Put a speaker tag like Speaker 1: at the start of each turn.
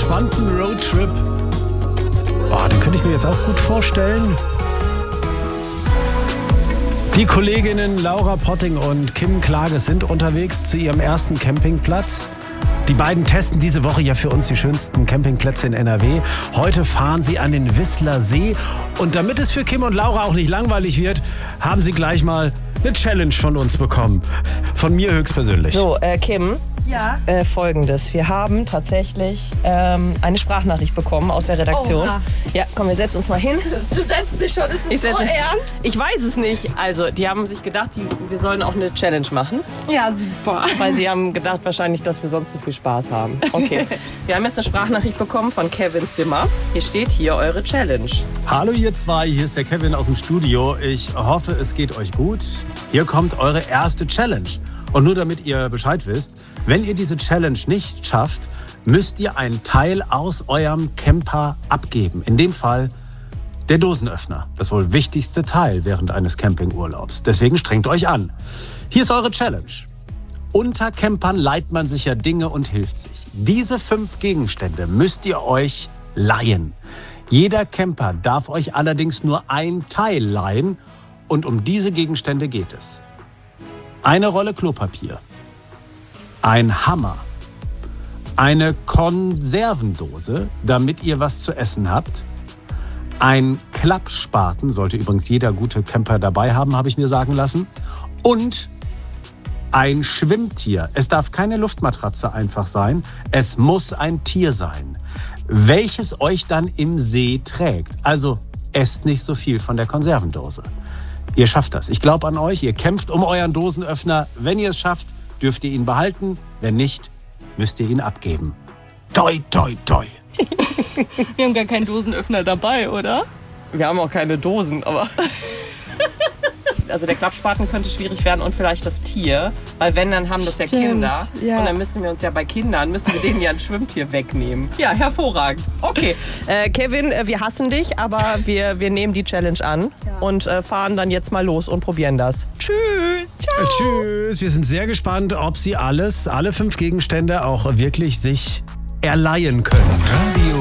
Speaker 1: entspannten Roadtrip. Den könnte ich mir jetzt auch gut vorstellen. Die Kolleginnen Laura Potting und Kim Klage sind unterwegs zu ihrem ersten Campingplatz. Die beiden testen diese Woche ja für uns die schönsten Campingplätze in NRW. Heute fahren sie an den Wisler See. Und damit es für Kim und Laura auch nicht langweilig wird, haben sie gleich mal eine Challenge von uns bekommen. Von mir höchstpersönlich.
Speaker 2: So, Kim.
Speaker 3: Ja.
Speaker 2: Folgendes. Wir haben tatsächlich eine Sprachnachricht bekommen aus der Redaktion.
Speaker 3: Oha.
Speaker 2: Ja, komm, wir setzen uns mal hin.
Speaker 3: Du setzt dich schon, ist das so ernst?
Speaker 2: Ich weiß es nicht. Also, die haben sich gedacht, wir sollen auch eine Challenge machen.
Speaker 3: Ja, super.
Speaker 2: Weil sie haben gedacht wahrscheinlich, dass wir sonst zu viel Spaß haben. Okay. Wir haben jetzt eine Sprachnachricht bekommen von Kevin Zimmer. Hier steht hier eure Challenge.
Speaker 1: Hallo ihr zwei, hier ist der Kevin aus dem Studio. Ich hoffe, es geht euch gut. Hier kommt eure erste Challenge. Und nur damit ihr Bescheid wisst, wenn ihr diese Challenge nicht schafft, müsst ihr einen Teil aus eurem Camper abgeben. In dem Fall der Dosenöffner. Das wohl wichtigste Teil während eines Campingurlaubs. Deswegen strengt euch an. Hier ist eure Challenge. Unter Campern leiht man sich ja Dinge und hilft sich. Diese 5 Gegenstände müsst ihr euch leihen. Jeder Camper darf euch allerdings nur ein Teil leihen. Und um diese Gegenstände geht es. Eine Rolle Klopapier, ein Hammer, eine Konservendose, damit ihr was zu essen habt, ein Klappspaten, sollte übrigens jeder gute Camper dabei haben, habe ich mir sagen lassen, und ein Schwimmtier. Es darf keine Luftmatratze einfach sein, es muss ein Tier sein, welches euch dann im See trägt. Also esst nicht so viel von der Konservendose. Ihr schafft das. Ich glaube an euch. Ihr kämpft um euren Dosenöffner. Wenn ihr es schafft, dürft ihr ihn behalten. Wenn nicht, müsst ihr ihn abgeben. Toi, toi, toi.
Speaker 3: Wir haben gar keinen Dosenöffner dabei, oder?
Speaker 2: Wir haben auch keine Dosen, aber... Also der Klappspaten könnte schwierig werden und vielleicht das Tier. Weil wenn, dann haben das ja Kinder.
Speaker 3: Ja.
Speaker 2: Und dann müssen wir uns ja bei Kindern, müssen wir denen ja ein Schwimmtier wegnehmen. Ja, hervorragend. Okay, Kevin, wir hassen dich, aber wir nehmen die Challenge an und fahren dann jetzt mal los und probieren das. Tschüss. Ciao.
Speaker 1: Tschüss. Wir sind sehr gespannt, ob sie alle 5 Gegenstände auch wirklich sich erleihen können.